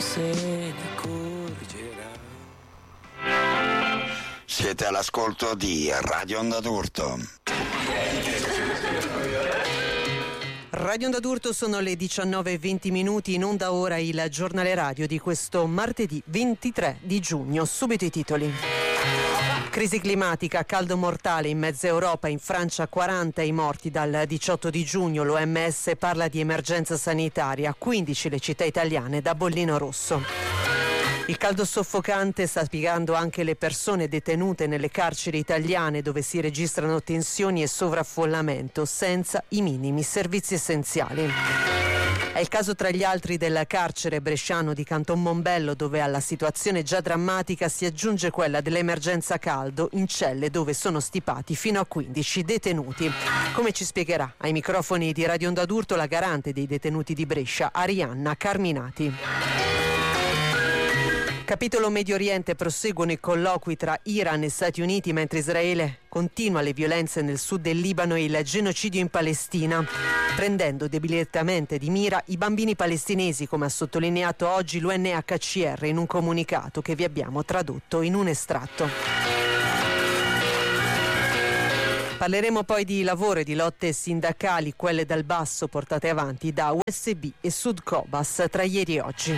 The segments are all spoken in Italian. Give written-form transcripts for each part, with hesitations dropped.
se ne accorgerà. Siete all'ascolto di Radio Onda d'Urto. Radio Onda d'Urto, sono le 19:20, in onda ora il giornale radio di questo martedì 23 di giugno. Subito i titoli. Crisi climatica, caldo mortale in mezza Europa, in Francia 40 i morti dal 18 di giugno, l'OMS parla di emergenza sanitaria, 15 le città italiane da bollino rosso. Il caldo soffocante sta piegando anche le persone detenute nelle carceri italiane, dove si registrano tensioni e sovraffollamento senza i minimi servizi essenziali. È il caso tra gli altri del carcere bresciano di Canton Mombello, dove alla situazione già drammatica si aggiunge quella dell'emergenza caldo in celle dove sono stipati fino a 15 detenuti. Come ci spiegherà ai microfoni di Radio Onda d'Urto la garante dei detenuti di Brescia, Arianna Carminati. Capitolo Medio Oriente, proseguono i colloqui tra Iran e Stati Uniti mentre Israele continua le violenze nel sud del Libano e il genocidio in Palestina, prendendo debilitamente di mira i bambini palestinesi, come ha sottolineato oggi l'UNHCR in un comunicato che vi abbiamo tradotto in un estratto. Parleremo poi di lavoro e di lotte sindacali, quelle dal basso portate avanti da USB e Sudcobas tra ieri e oggi.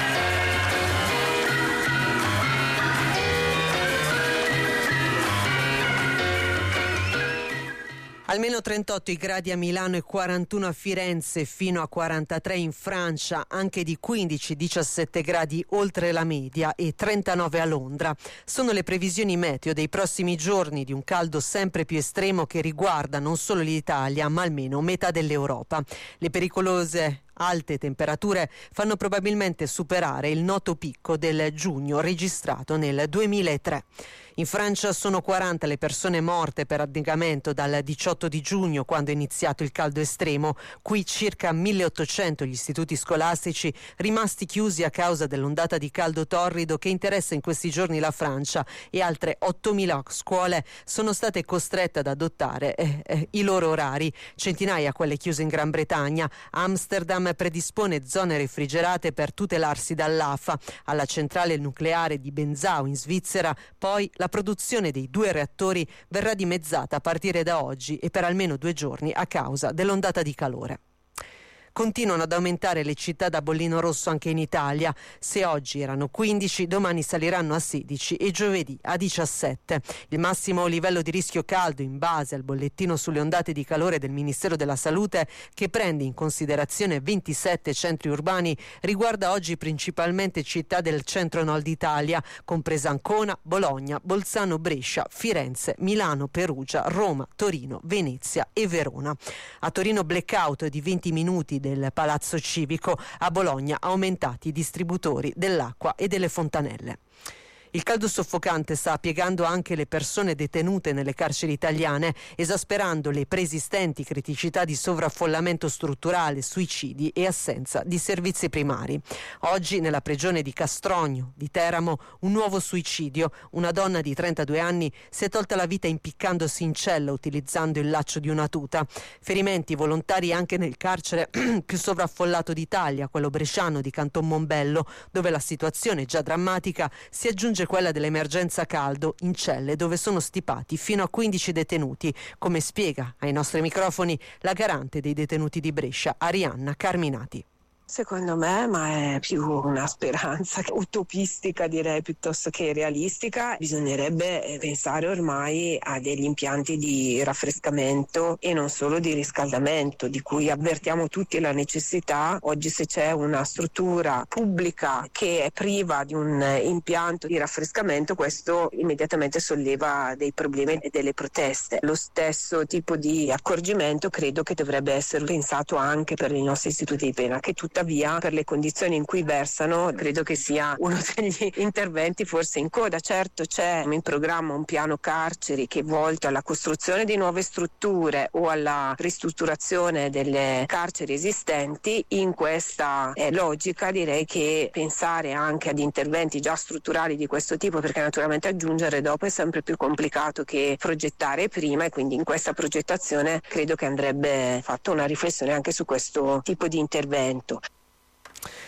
Almeno 38 i gradi a Milano e 41 a Firenze, fino a 43 in Francia, anche di 15-17 gradi oltre la media e 39 a Londra. Sono le previsioni meteo dei prossimi giorni di un caldo sempre più estremo che riguarda non solo l'Italia, ma almeno metà dell'Europa. Le pericolose alte temperature fanno probabilmente superare il noto picco del giugno registrato nel 2003. In Francia sono 40 le persone morte per annegamento dal 18 di giugno, quando è iniziato il caldo estremo. Qui circa 1800 gli istituti scolastici rimasti chiusi a causa dell'ondata di caldo torrido che interessa in questi giorni la Francia, e altre 8000 scuole sono state costrette ad adottare i loro orari. Centinaia quelle chiuse in Gran Bretagna. Amsterdam predispone zone refrigerate per tutelarsi dall'afa. Alla centrale nucleare di Benzau in Svizzera poi la produzione dei 2 reattori verrà dimezzata a partire da oggi e per almeno 2 giorni a causa dell'ondata di calore. Continuano ad aumentare le città da bollino rosso anche in Italia. Se oggi erano 15, domani saliranno a 16 e giovedì a 17. Il massimo livello di rischio caldo, in base al bollettino sulle ondate di calore del Ministero della Salute, che prende in considerazione 27 centri urbani, riguarda oggi principalmente città del centro-nord Italia, compresa Ancona, Bologna, Bolzano, Brescia, Firenze, Milano, Perugia, Roma, Torino, Venezia e Verona. A Torino blackout di 20 minuti del Palazzo Civico, a Bologna aumentati i distributori dell'acqua e delle fontanelle. Il caldo soffocante sta piegando anche le persone detenute nelle carceri italiane, esasperando le preesistenti criticità di sovraffollamento strutturale, suicidi e assenza di servizi primari. Oggi nella prigione di Castrogno, di Teramo, un nuovo suicidio. Una donna di 32 anni si è tolta la vita impiccandosi in cella utilizzando il laccio di una tuta. Ferimenti volontari anche nel carcere più sovraffollato d'Italia, quello bresciano di Canton Mombello, dove la situazione già drammatica si aggiunge quella dell'emergenza caldo in celle dove sono stipati fino a 15 detenuti, come spiega ai nostri microfoni la garante dei detenuti di Brescia, Arianna Carminati. Secondo me, ma è più una speranza utopistica, direi, piuttosto che realistica. Bisognerebbe pensare ormai a degli impianti di raffrescamento e non solo di riscaldamento, di cui avvertiamo tutti la necessità. Oggi, se c'è una struttura pubblica che è priva di un impianto di raffrescamento, questo immediatamente solleva dei problemi e delle proteste. Lo stesso tipo di accorgimento credo che dovrebbe essere pensato anche per i nostri istituti di pena, che tuttavia per le condizioni in cui versano credo che sia uno degli interventi forse in coda. Certo, c'è in programma un piano carceri che è volto alla costruzione di nuove strutture o alla ristrutturazione delle carceri esistenti. In questa logica direi che pensare anche ad interventi già strutturali di questo tipo, perché naturalmente aggiungere dopo è sempre più complicato che progettare prima, e quindi in questa progettazione credo che andrebbe fatta una riflessione anche su questo tipo di intervento.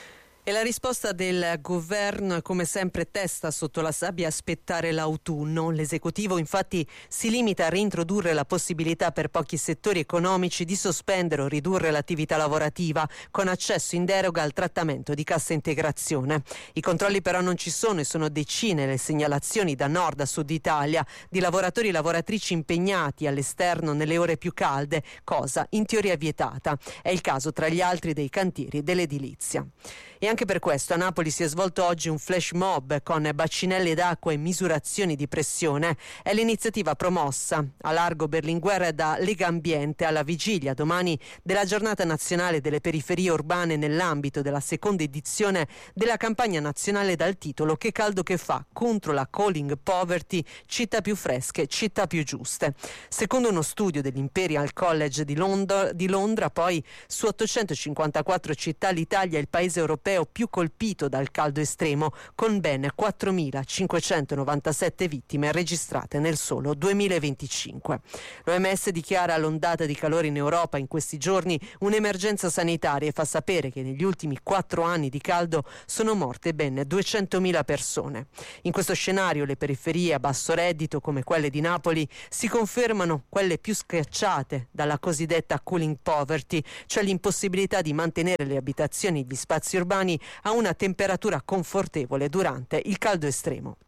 E la risposta del governo è come sempre testa sotto la sabbia, aspettare l'autunno. L'esecutivo infatti si limita a reintrodurre la possibilità per pochi settori economici di sospendere o ridurre l'attività lavorativa con accesso in deroga al trattamento di cassa integrazione. I controlli però non ci sono e sono decine le segnalazioni da nord a sud Italia di lavoratori e lavoratrici impegnati all'esterno nelle ore più calde, cosa in teoria vietata. È il caso tra gli altri dei cantieri dell'edilizia. E anche per questo a Napoli si è svolto oggi un flash mob con bacinelle d'acqua e misurazioni di pressione. È l'iniziativa promossa a largo Berlinguer da Legambiente alla vigilia domani della giornata nazionale delle periferie urbane nell'ambito della seconda edizione della campagna nazionale dal titolo Che caldo che fa, contro la calling poverty, città più fresche, città più giuste. Secondo uno studio dell'Imperial College di Londra, poi su 854 città l'Italia è il paese europeo più colpito dal caldo estremo, con ben 4.597 vittime registrate nel solo 2025. L'OMS dichiara l'ondata di calore in Europa in questi giorni un'emergenza sanitaria e fa sapere che negli ultimi 4 anni di caldo sono morte ben 200.000 persone. In questo scenario le periferie a basso reddito come quelle di Napoli si confermano quelle più schiacciate dalla cosiddetta cooling poverty, cioè l'impossibilità di mantenere le abitazioni e gli spazi urbani a una temperatura confortevole durante il caldo estremo.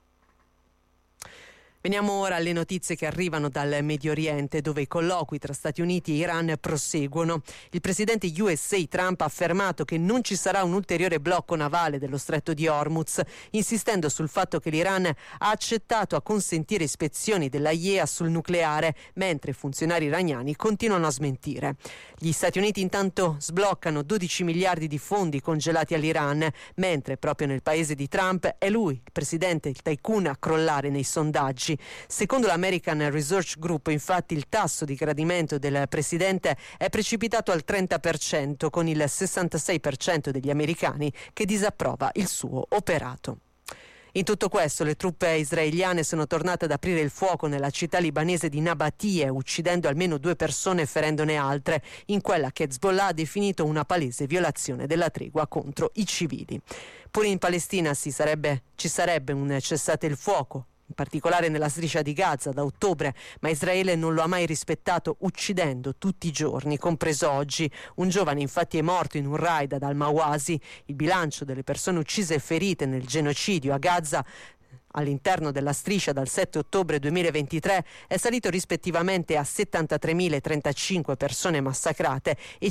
Veniamo ora alle notizie che arrivano dal Medio Oriente, dove i colloqui tra Stati Uniti e Iran proseguono. Il presidente USA Trump ha affermato che non ci sarà un ulteriore blocco navale dello stretto di Hormuz, insistendo sul fatto che l'Iran ha accettato a consentire ispezioni dell'AIEA sul nucleare, mentre funzionari iraniani continuano a smentire. Gli Stati Uniti intanto sbloccano 12 miliardi di fondi congelati all'Iran, mentre proprio nel paese di Trump è lui, il presidente, il tycoon, a crollare nei sondaggi. Secondo l'American Research Group, infatti, il tasso di gradimento del presidente è precipitato al 30%, con il 66% degli americani che disapprova il suo operato. In tutto questo, le truppe israeliane sono tornate ad aprire il fuoco nella città libanese di Nabatie, uccidendo almeno 2 persone e ferendone altre, in quella che Hezbollah ha definito una palese violazione della tregua contro i civili. Pure in Palestina ci sarebbe un cessate il fuoco, in particolare nella striscia di Gaza da ottobre, ma Israele non lo ha mai rispettato, uccidendo tutti i giorni, compreso oggi. Un giovane infatti è morto in un raid ad Al-Mawasi. Il bilancio delle persone uccise e ferite nel genocidio a Gaza all'interno della striscia dal 7 ottobre 2023 è salito rispettivamente a 73.035 persone massacrate e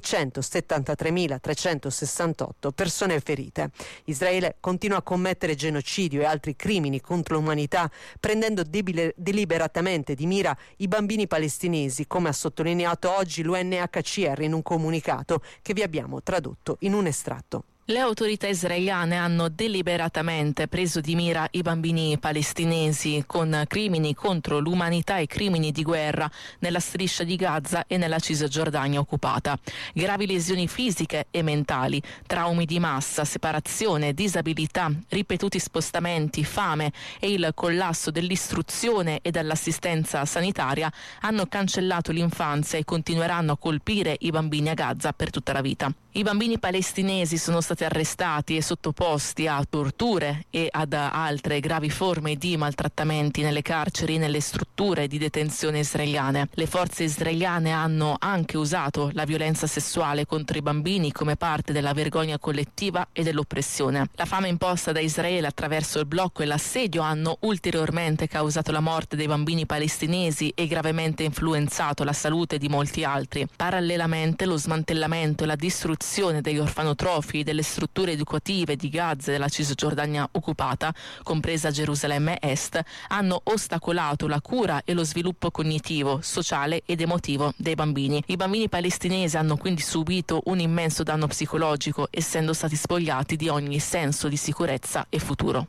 173.368 persone ferite. Israele continua a commettere genocidio e altri crimini contro l'umanità, prendendo deliberatamente di mira i bambini palestinesi, come ha sottolineato oggi l'UNHCR in un comunicato che vi abbiamo tradotto in un estratto. Le autorità israeliane hanno deliberatamente preso di mira i bambini palestinesi con crimini contro l'umanità e crimini di guerra nella striscia di Gaza e nella Cisgiordania occupata. Gravi lesioni fisiche e mentali, traumi di massa, separazione, disabilità, ripetuti spostamenti, fame e il collasso dell'istruzione e dell'assistenza sanitaria hanno cancellato l'infanzia e continueranno a colpire i bambini a Gaza per tutta la vita. I bambini palestinesi sono stati arrestati e sottoposti a torture e ad altre gravi forme di maltrattamenti nelle carceri e nelle strutture di detenzione israeliane. Le forze israeliane hanno anche usato la violenza sessuale contro i bambini come parte della vergogna collettiva e dell'oppressione. La fame imposta da Israele attraverso il blocco e l'assedio hanno ulteriormente causato la morte dei bambini palestinesi e gravemente influenzato la salute di molti altri. Parallelamente lo smantellamento e la distruzione degli orfanotrofi, delle strutture educative di Gaza e della Cisgiordania occupata, compresa Gerusalemme Est, hanno ostacolato la cura e lo sviluppo cognitivo, sociale ed emotivo dei bambini. I bambini palestinesi hanno quindi subito un immenso danno psicologico, essendo stati spogliati di ogni senso di sicurezza e futuro.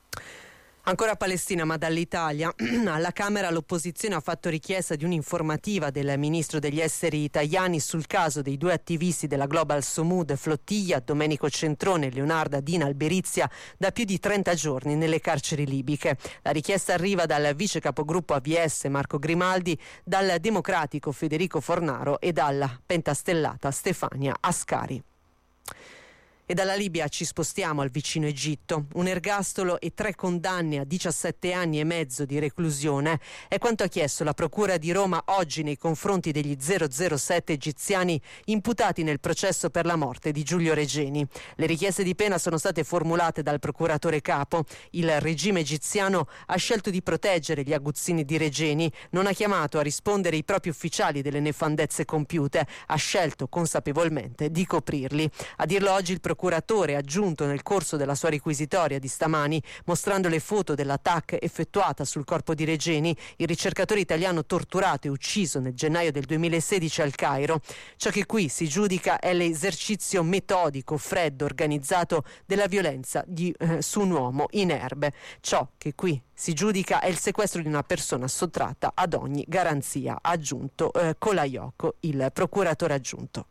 Ancora Palestina, ma dall'Italia. Alla Camera l'opposizione ha fatto richiesta di un'informativa del ministro degli esteri Tajani sul caso dei 2 attivisti della Global Sumud Flottiglia, Domenico Centrone e Leonarda Dina Alberizia, da più di 30 giorni nelle carceri libiche. La richiesta arriva dal vice capogruppo AVS Marco Grimaldi, dal democratico Federico Fornaro e dalla pentastellata Stefania Ascari. E dalla Libia ci spostiamo al vicino Egitto. Un ergastolo e 3 condanne a 17 anni e mezzo di reclusione è quanto ha chiesto la Procura di Roma oggi nei confronti degli 007 egiziani imputati nel processo per la morte di Giulio Regeni. Le richieste di pena sono state formulate dal procuratore capo. Il regime egiziano ha scelto di proteggere gli aguzzini di Regeni, non ha chiamato a rispondere i propri ufficiali delle nefandezze compiute, ha scelto consapevolmente di coprirli. A dirlo oggi il procuratore ha aggiunto nel corso della sua requisitoria di stamani, mostrando le foto dell'attacco effettuata sul corpo di Regeni, il ricercatore italiano torturato e ucciso nel gennaio del 2016 al Cairo. Ciò che qui si giudica è l'esercizio metodico, freddo, organizzato della violenza su un uomo inerme. Ciò che qui si giudica è il sequestro di una persona sottratta ad ogni garanzia, ha aggiunto Colaiocco, il procuratore aggiunto.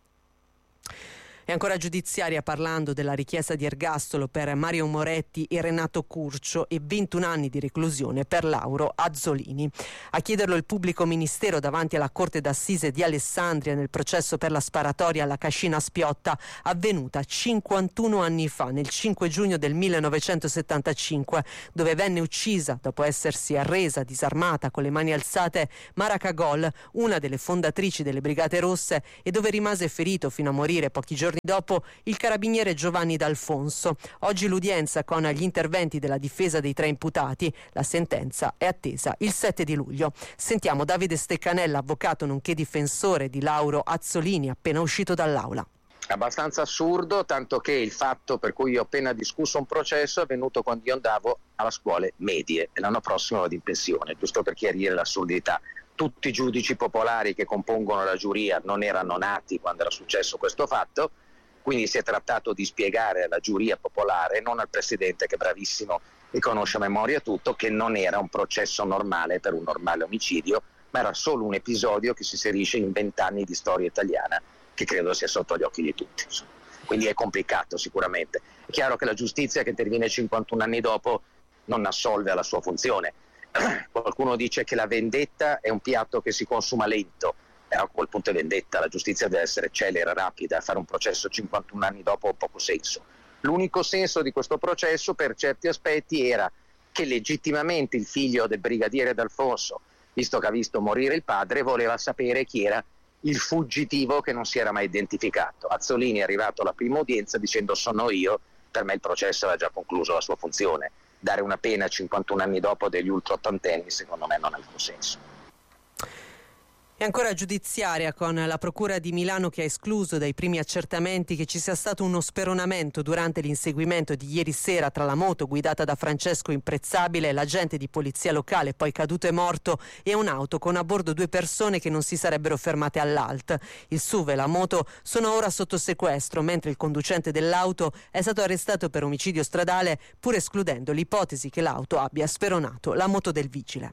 E ancora giudiziaria parlando della richiesta di ergastolo per Mario Moretti e Renato Curcio e 21 anni di reclusione per Lauro Azzolini. A chiederlo il pubblico ministero davanti alla Corte d'Assise di Alessandria nel processo per la sparatoria alla Cascina Spiotta avvenuta 51 anni fa, nel 5 giugno del 1975, dove venne uccisa, dopo essersi arresa disarmata con le mani alzate, Mara Cagol, una delle fondatrici delle Brigate Rosse, e dove rimase ferito fino a morire pochi giorni dopo il carabiniere Giovanni D'Alfonso. Oggi l'udienza con gli interventi della difesa dei 3 imputati. La sentenza è attesa il 7 di luglio. Sentiamo Davide Steccanella, avvocato nonché difensore di Lauro Azzolini, appena uscito dall'aula. Abbastanza assurdo, tanto che il fatto per cui ho appena discusso un processo è avvenuto quando io andavo alla scuole medie e l'anno prossimo vado in pensione, giusto per chiarire l'assurdità. Tutti i giudici popolari che compongono la giuria non erano nati quando era successo questo fatto, quindi si è trattato di spiegare alla giuria popolare, non al presidente che è bravissimo e conosce a memoria tutto, che non era un processo normale per un normale omicidio, ma era solo un episodio che si inserisce in 20 anni di storia italiana, che credo sia sotto gli occhi di tutti. Quindi è complicato sicuramente. È chiaro che la giustizia che interviene 51 anni dopo non assolve alla sua funzione. Qualcuno dice che la vendetta è un piatto che si consuma lento. A quel punto è vendetta, la giustizia deve essere celere, rapida, fare un processo 51 anni dopo ha poco senso. L'unico senso di questo processo per certi aspetti era che legittimamente il figlio del brigadiere D'Alfonso, visto che ha visto morire il padre, voleva sapere chi era il fuggitivo che non si era mai identificato. Azzolini è arrivato alla prima udienza dicendo sono io, per me il processo aveva già concluso la sua funzione. Dare una pena 51 anni dopo degli ultraottantenni secondo me non ha alcun senso. E ancora giudiziaria con la Procura di Milano che ha escluso dai primi accertamenti che ci sia stato uno speronamento durante l'inseguimento di ieri sera tra la moto guidata da Francesco Imprezzabile, l'agente di polizia locale poi caduto e morto, e un'auto con a bordo 2 persone che non si sarebbero fermate all'ALT. Il SUV e la moto sono ora sotto sequestro, mentre il conducente dell'auto è stato arrestato per omicidio stradale, pur escludendo l'ipotesi che l'auto abbia speronato la moto del vigile.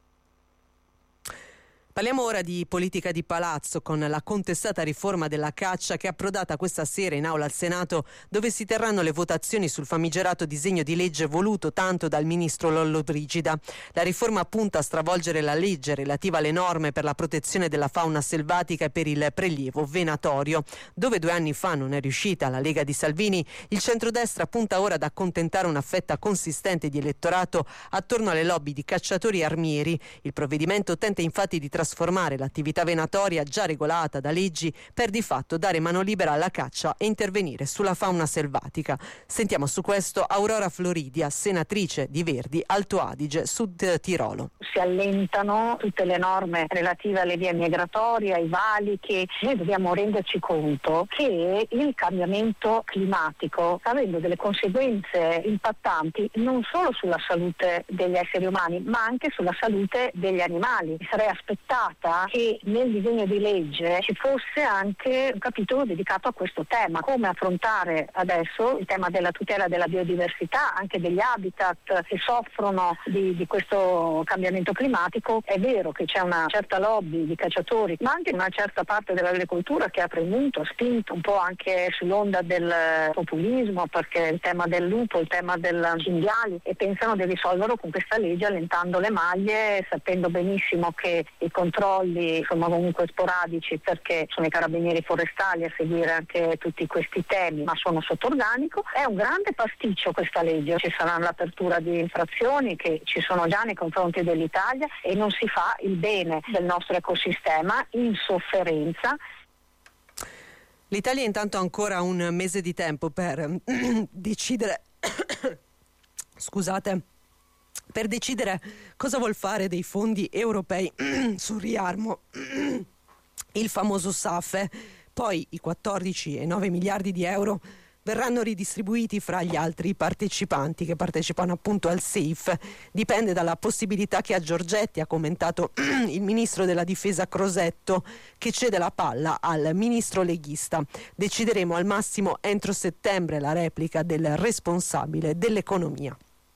Parliamo ora di politica di palazzo con la contestata riforma della caccia che è approdata questa sera in aula al Senato, dove si terranno le votazioni sul famigerato disegno di legge voluto tanto dal ministro Lollobrigida. La riforma punta a stravolgere la legge relativa alle norme per la protezione della fauna selvatica e per il prelievo venatorio. Dove 2 anni fa non è riuscita la Lega di Salvini, il centrodestra punta ora ad accontentare una fetta consistente di elettorato attorno alle lobby di cacciatori e armieri. Il provvedimento tenta infatti di trasformare l'attività venatoria già regolata da leggi per di fatto dare mano libera alla caccia e intervenire sulla fauna selvatica. Sentiamo su questo Aurora Floridia, senatrice di Verdi Alto Adige Sud Tirolo. Si allentano tutte le norme relative alle vie migratorie, ai valichi. Noi dobbiamo renderci conto che il cambiamento climatico sta avendo delle conseguenze impattanti non solo sulla salute degli esseri umani ma anche sulla salute degli animali. Sarei aspettata che nel disegno di legge ci fosse anche un capitolo dedicato a questo tema, come affrontare adesso il tema della tutela della biodiversità, anche degli habitat che soffrono di questo cambiamento climatico. È vero che c'è una certa lobby di cacciatori, ma anche una certa parte dell'agricoltura che ha premuto, ha spinto un po' anche sull'onda del populismo, perché il tema del lupo, il tema dei cinghiali, e pensano di risolverlo con questa legge allentando le maglie, sapendo benissimo che il controlli insomma comunque sporadici, perché sono i carabinieri forestali a seguire anche tutti questi temi, ma sono sotto organico. È un grande pasticcio questa legge, ci sarà l'apertura di infrazioni che ci sono già nei confronti dell'Italia e non si fa il bene del nostro ecosistema in sofferenza. L'Italia intanto ha ancora un mese di tempo per decidere per decidere cosa vuol fare dei fondi europei sul riarmo, il famoso SAFE. Poi i 14,9 miliardi di euro verranno ridistribuiti fra gli altri partecipanti che partecipano appunto al SAFE. Dipende dalla possibilità che ha Giorgetti, ha commentato il ministro della difesa Crosetto, che cede la palla al ministro leghista. Decideremo al massimo entro settembre la replica del responsabile dell'economia.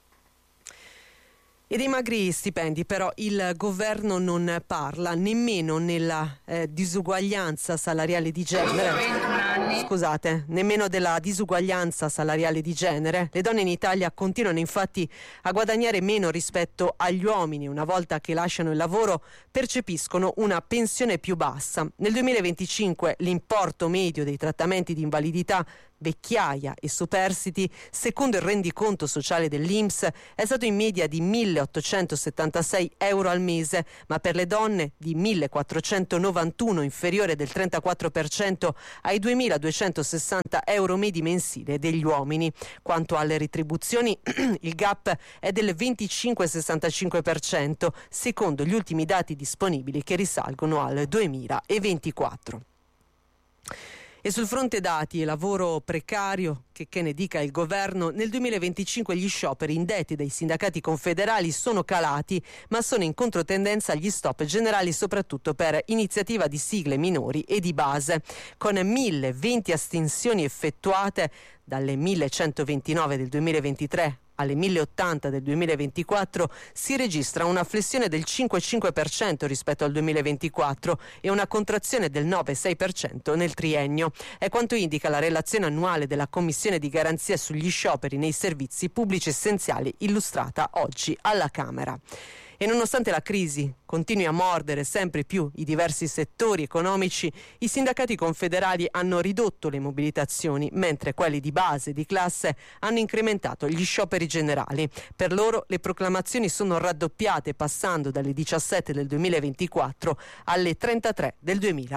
E dei magri stipendi però il governo non parla nemmeno nella disuguaglianza salariale di genere. Nemmeno della disuguaglianza salariale di genere. Le donne in Italia continuano infatti a guadagnare meno rispetto agli uomini. Una volta che lasciano il lavoro percepiscono una pensione più bassa. Nel 2025 l'importo medio dei trattamenti di invalidità, vecchiaia e superstiti, secondo il rendiconto sociale dell'INPS, è stato in media di 1.876 euro al mese, ma per le donne di 1.491, inferiore del 34% ai 2.260 euro medi mensile degli uomini. Quanto alle retribuzioni, il gap è del 25,65%, secondo gli ultimi dati disponibili che risalgono al 2024. E sul fronte dati e lavoro precario, che ne dica il governo, nel 2025 gli scioperi indetti dai sindacati confederali sono calati, ma sono in controtendenza agli stop generali, soprattutto per iniziativa di sigle minori e di base, con 1.020 astensioni effettuate dalle 1.129 del 2023 alle 1.080 del 2024, si registra una flessione del 5,5% rispetto al 2024 e una contrazione del 9,6% nel triennio. È quanto indica la relazione annuale della Commissione di garanzia sugli scioperi nei servizi pubblici essenziali, illustrata oggi alla Camera. E nonostante la crisi continui a mordere sempre più i diversi settori economici, i sindacati confederali hanno ridotto le mobilitazioni, mentre quelli di base e di classe hanno incrementato gli scioperi generali. Per loro le proclamazioni sono raddoppiate, passando dalle 17 del 2024 alle 33 del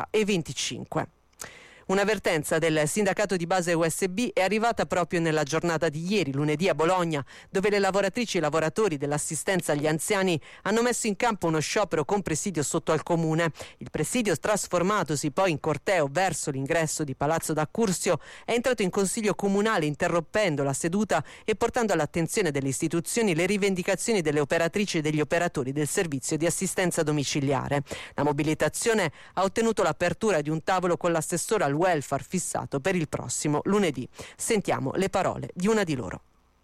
2025. Un'avvertenza del sindacato di base USB è arrivata proprio nella giornata di ieri, lunedì, a Bologna, dove le lavoratrici e lavoratori dell'assistenza agli anziani hanno messo in campo uno sciopero con presidio sotto al comune. Il presidio, trasformatosi poi in corteo verso l'ingresso di Palazzo d'Accursio, è entrato in consiglio comunale interrompendo la seduta e portando all'attenzione delle istituzioni le rivendicazioni delle operatrici e degli operatori del servizio di assistenza domiciliare. La mobilitazione ha ottenuto l'apertura di un tavolo con l'assessore al welfare fissato per il prossimo lunedì. Sentiamo le parole di una di loro.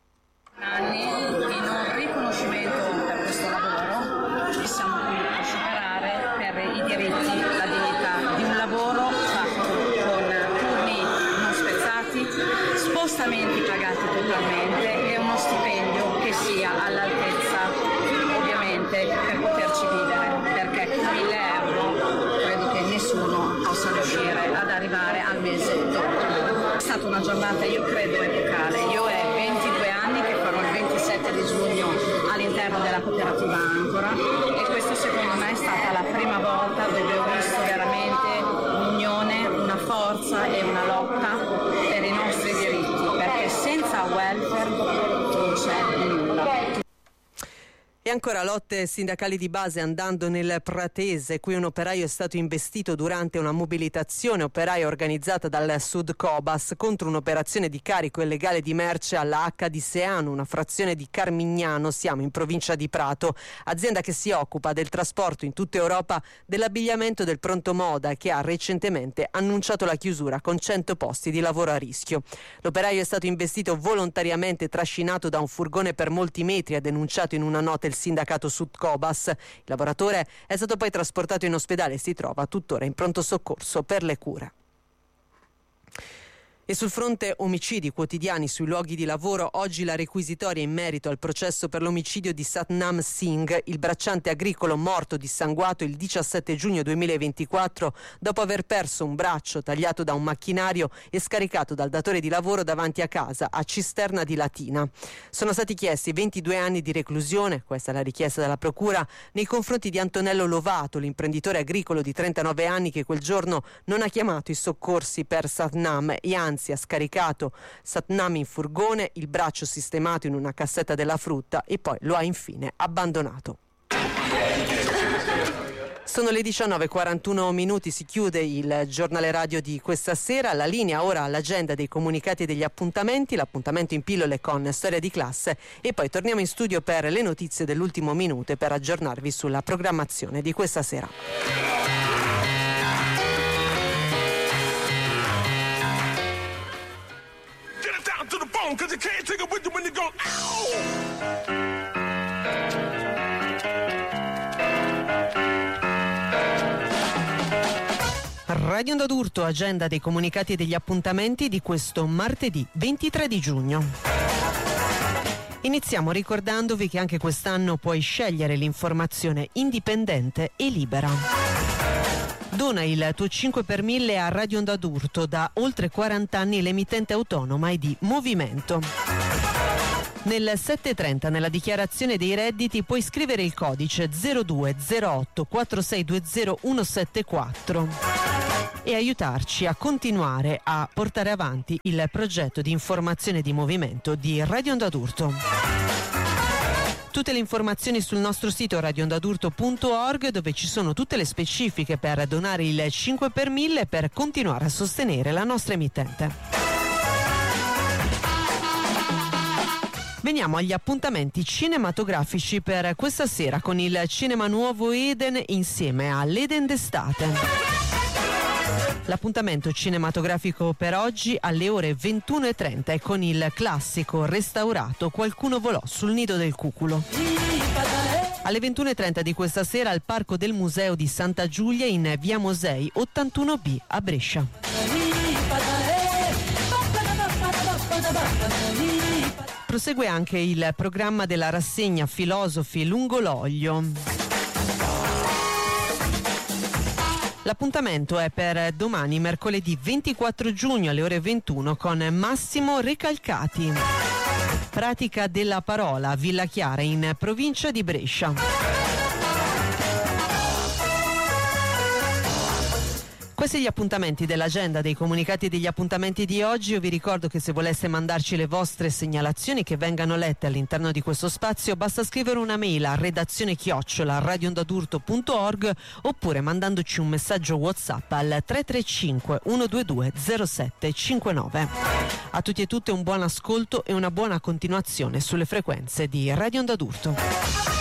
Anni in un riconoscimento per questo lavoro ci siamo qui a superare per i diritti, la dignità di un lavoro fatto con turni non spezzati, spostamenti pagati totalmente e uno stipendio che sia all'altezza, ovviamente, per poterci vivere, perché con 1.000 euro credo che nessuno possa riuscire ad arrivare al mese dopo. È stata una giornata, io credo, epocale. Io è 22 anni che farò il 27 di giugno all'interno della cooperativa Ancora e questo secondo me è stata la prima volta dove ho visto veramente un'unione, una forza e una lotta per i nostri diritti, perché senza welfare non c'è nulla. E ancora lotte sindacali di base andando nel Pratese. Qui un operaio è stato investito durante una mobilitazione operaia organizzata dal Sud Cobas contro un'operazione di carico illegale di merce alla H di Seano, una frazione di Carmignano, siamo in provincia di Prato, azienda che si occupa del trasporto in tutta Europa dell'abbigliamento del pronto moda e che ha recentemente annunciato la chiusura con 100 posti di lavoro a rischio. L'operaio è stato investito volontariamente, trascinato da un furgone per molti metri, ha denunciato in una nota il sindacato Sud Cobas. Il lavoratore è stato poi trasportato in ospedale e si trova tuttora in pronto soccorso per le cure. E sul fronte omicidi quotidiani sui luoghi di lavoro, oggi la requisitoria in merito al processo per l'omicidio di Satnam Singh, il bracciante agricolo morto dissanguato il 17 giugno 2024 dopo aver perso un braccio tagliato da un macchinario e scaricato dal datore di lavoro davanti a casa a Cisterna di Latina. Sono stati chiesti 22 anni di reclusione, questa è la richiesta della procura, nei confronti di Antonello Lovato, l'imprenditore agricolo di 39 anni che quel giorno non ha chiamato i soccorsi per Satnam e anzi ha scaricato Satnam in furgone, il braccio sistemato in una cassetta della frutta e poi lo ha infine abbandonato. Sono le 19:41, si chiude il giornale radio di questa sera. La linea ora all'agenda dei comunicati e degli appuntamenti, l'appuntamento in pillole con storia di classe e poi torniamo in studio per le notizie dell'ultimo minuto e per aggiornarvi sulla programmazione di questa sera. Radio Onda d'Urto, agenda dei comunicati e degli appuntamenti di questo martedì 23 di giugno. Iniziamo ricordandovi che anche quest'anno puoi scegliere l'informazione indipendente e libera. Dona il tuo 5 per 1000 a Radio Onda d'Urto, da oltre 40 anni l'emittente autonoma e di movimento. Nel 730 nella dichiarazione dei redditi puoi scrivere il codice 0208 4620 174 e aiutarci a continuare a portare avanti il progetto di informazione di movimento di Radio Onda d'Urto. Tutte le informazioni sul nostro sito radioondadurto.org, dove ci sono tutte le specifiche per donare il 5 per 1000 per continuare a sostenere la nostra emittente. Veniamo agli appuntamenti cinematografici per questa sera con il Cinema Nuovo Eden insieme all'Eden d'estate. L'appuntamento cinematografico per oggi alle ore 21:30 è con il classico restaurato Qualcuno volò sul nido del cuculo. Alle 21:30 di questa sera al Parco del Museo di Santa Giulia in via Mosei 81B a Brescia. Prosegue anche il programma della rassegna Filosofi lungo l'olio. L'appuntamento è per domani, mercoledì 24 giugno alle ore 21 con Massimo Recalcati. Pratica della parola a Villa Chiara in provincia di Brescia. Questi gli appuntamenti dell'agenda dei comunicati e degli appuntamenti di oggi. Io vi ricordo che se voleste mandarci le vostre segnalazioni che vengano lette all'interno di questo spazio basta scrivere una mail a redazione@radioondadurto.org oppure mandandoci un messaggio WhatsApp al 335 122 0759. A tutti e tutte un buon ascolto e una buona continuazione sulle frequenze di Radio Onda d'Urto.